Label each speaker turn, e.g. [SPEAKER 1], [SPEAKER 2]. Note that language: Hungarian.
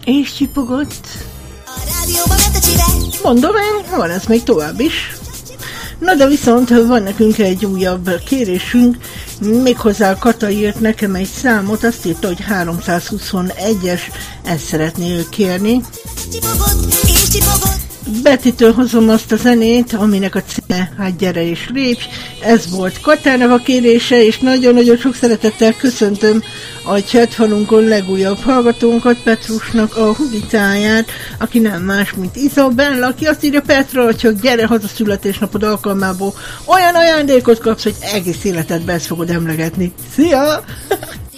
[SPEAKER 1] És csipogott. Mondom én, van ez még tovább is. Na de viszont van nekünk egy újabb kérésünk, méghozzá Kata írt nekem egy számot, azt írta, hogy 321-es, ezt szeretné ő kérni. Betitől hozom azt a zenét, aminek a címe, hát gyere és lépj. Ez volt Katának a kérése, és nagyon-nagyon sok szeretettel köszöntöm a chatfalunkon legújabb hallgatónkat, Petrusnak a Hugitáját, aki nem más, mint Izabella, aki azt írja, Petra, csak gyere haza születésnapod alkalmából, olyan ajándékot kapsz, hogy egész életedben ezt fogod emlegetni. Szia!